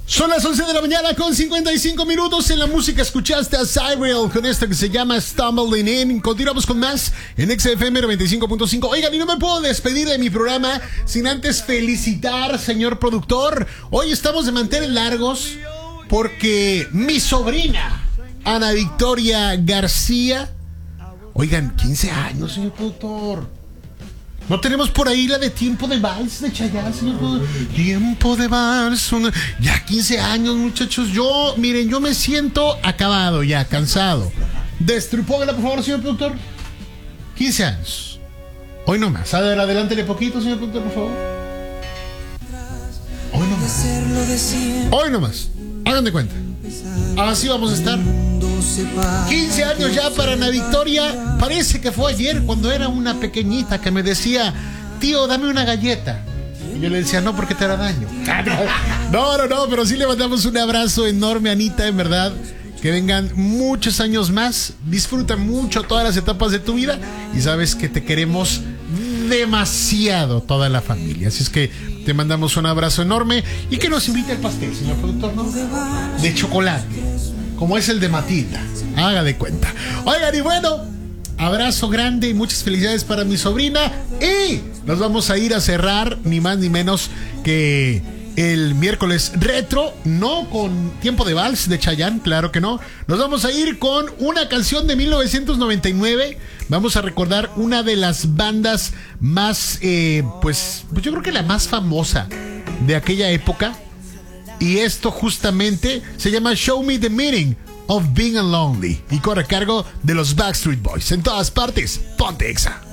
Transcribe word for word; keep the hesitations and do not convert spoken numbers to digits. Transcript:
Son las once de la mañana con cincuenta y cinco minutos. En la música escuchaste a Cyril con esto que se llama Stumbling In. Continuamos con más en X F M noventa y cinco punto cinco. Oigan, y no me puedo despedir de mi programa sin antes felicitar, señor productor. Hoy estamos de mantener largos porque mi sobrina, Ana Victoria García, oigan, quince años, señor productor. ¿No tenemos por ahí la de Tiempo de Vals de Chayanne, señor productor? Tiempo de Vals, una... ya quince años, muchachos. Yo, miren, yo me siento acabado ya, cansado. Destrupóngala, por favor, señor productor. quince años. Hoy no más. A ver, adelántele poquito, señor productor, por favor. Hoy no más. Hoy no más. Hagan de cuenta. Así vamos a estar. quince años ya para Ana Victoria. Parece que fue ayer cuando era una pequeñita que me decía: tío, dame una galleta. Y yo le decía: no, porque te hará daño. No, no, no, pero sí le mandamos un abrazo enorme, Anita, en verdad. Que vengan muchos años más. Disfruta mucho todas las etapas de tu vida. Y sabes que te queremos demasiado, toda la familia. Así es que te mandamos un abrazo enorme. Y que nos invite al pastel, señor productor, ¿no? De chocolate, como es el de Matilda. Haga de cuenta. Oigan, y bueno, abrazo grande y muchas felicidades para mi sobrina. Y nos vamos a ir a cerrar, ni más ni menos que el miércoles retro, no con Tiempo de Vals de Chayanne, claro que no. Nos vamos a ir con una canción de mil novecientos noventa y nueve. Vamos a recordar una de las bandas más, eh, pues, pues yo creo que la más famosa de aquella época. Y esto justamente se llama Show Me the Meaning of Being Lonely y corre a cargo de los Backstreet Boys. En todas partes, ponte Exa.